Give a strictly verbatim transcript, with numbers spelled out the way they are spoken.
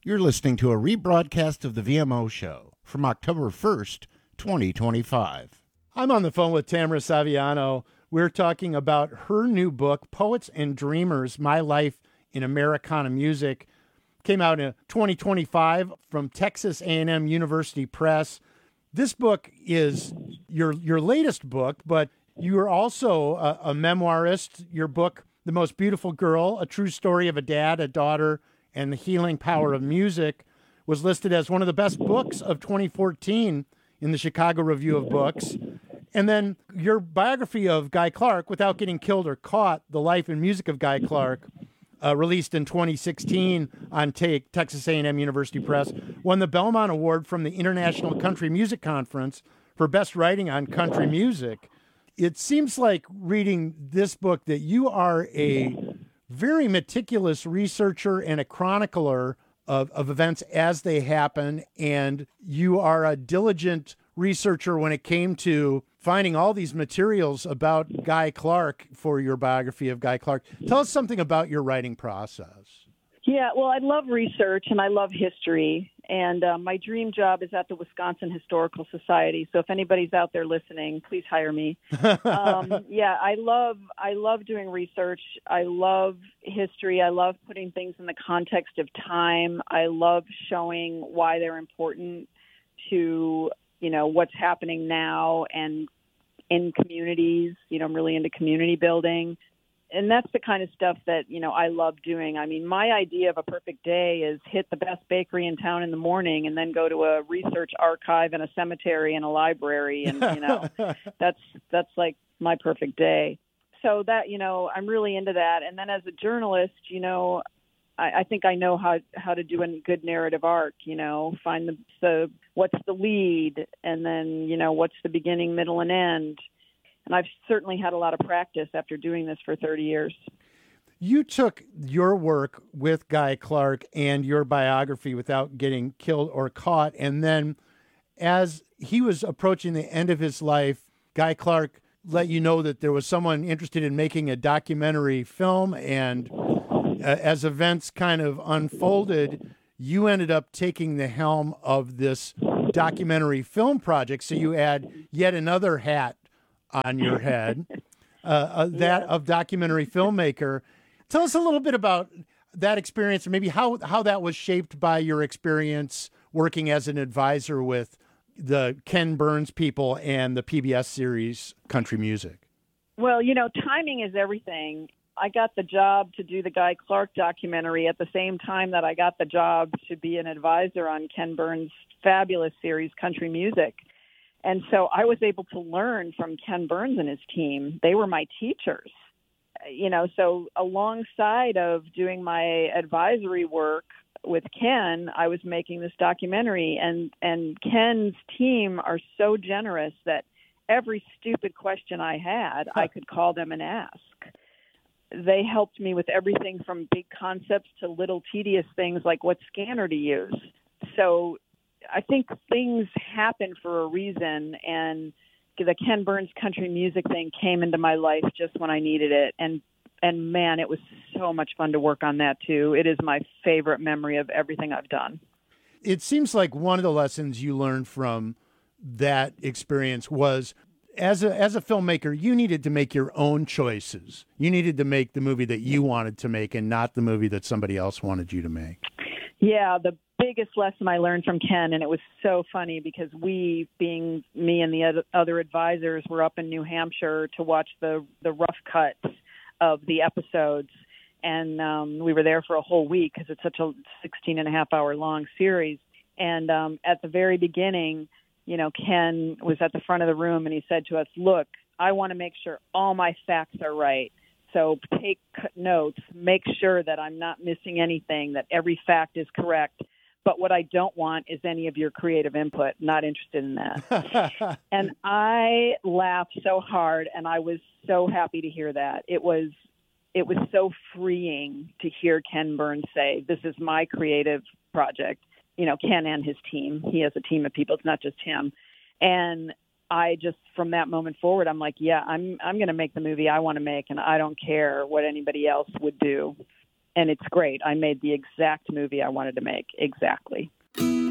You're listening to a rebroadcast of the V M O Show from October first, twenty twenty-five. I'm on the phone with Tamara Saviano. We're talking about her new book, Poets and Dreamers, My Life in Americana Music. Came out in twenty twenty-five from Texas A and M University Press. This book is your your latest book, but you are also a, a memoirist. Your book, The Most Beautiful Girl, A True Story of a Dad, a Daughter, and the Healing Power of Music, was listed as one of the best books of twenty fourteen in the Chicago Review of Books. And then your biography of Guy Clark, Without Getting Killed or Caught, The Life and Music of Guy Clark, uh, released in twenty sixteen on Take, Texas A and M University Press, won the Belmont Award from the International Country Music Conference for Best Writing on Country Music. It seems like reading this book that you are a very meticulous researcher and a chronicler of, of events as they happen, and you are a diligent researcher when it came to finding all these materials about Guy Clark for your biography of Guy Clark. Tell us something about your writing process. Yeah, well, I love research and I love history. And uh, my dream job is at the Wisconsin Historical Society. So if anybody's out there listening, please hire me. um, yeah, I love I love doing research. I love history. I love putting things in the context of time. I love showing why they're important to, you know, what's happening now and in communities. You know, I'm really into community building. And that's the kind of stuff that, you know, I love doing. I mean, my idea of a perfect day is hit the best bakery in town in the morning and then go to a research archive and a cemetery and a library. And, you know, that's that's like my perfect day. So that, you know, I'm really into that. And then as a journalist, you know, I, I think I know how, how to do a good narrative arc, you know, find the, the what's the lead and then, you know, what's the beginning, middle, and end. And I've certainly had a lot of practice after doing this for thirty years. You took your work with Guy Clark and your biography, Without Getting Killed or Caught, and then as he was approaching the end of his life, Guy Clark let you know that there was someone interested in making a documentary film, and uh, as events kind of unfolded, you ended up taking the helm of this documentary film project, so you add yet another hat on your head, uh, uh, that yeah. of documentary filmmaker. Tell us a little bit about that experience, and maybe how, how that was shaped by your experience working as an advisor with the Ken Burns people and the P B S series Country Music. Well, you know, timing is everything. I got the job to do the Guy Clark documentary at the same time that I got the job to be an advisor on Ken Burns' fabulous series Country Music. And so I was able to learn from Ken Burns and his team. They were my teachers, you know, so alongside of doing my advisory work with Ken, I was making this documentary, and, and Ken's team are so generous that every stupid question I had, I could call them and ask. They helped me with everything from big concepts to little tedious things like what scanner to use. So I think things happen for a reason, and the Ken Burns Country Music thing came into my life just when I needed it. And, and man, it was so much fun to work on that too. It is my favorite memory of everything I've done. It seems like one of the lessons you learned from that experience was as a, as a filmmaker, you needed to make your own choices. You needed to make the movie that you wanted to make and not the movie that somebody else wanted you to make. Yeah, the biggest lesson I learned from Ken, and it was so funny because we, being me and the other advisors, were up in New Hampshire to watch the, the rough cuts of the episodes. And um, we were there for a whole week because it's such a sixteen and a half hour long series. And um, at the very beginning, you know, Ken was at the front of the room and he said to us, look, I want to make sure all my facts are right. So take notes, make sure that I'm not missing anything, that every fact is correct. But what I don't want is any of your creative input. Not interested in that. And I laughed so hard, and I was so happy to hear that. It was it was so freeing to hear Ken Burns say, this is my creative project. You know, Ken and his team. He has a team of people. It's not just him. And I just, from that moment forward, I'm like, yeah, I'm I'm going to make the movie I want to make, and I don't care what anybody else would do. and it's great. I made the exact movie I wanted to make. Exactly.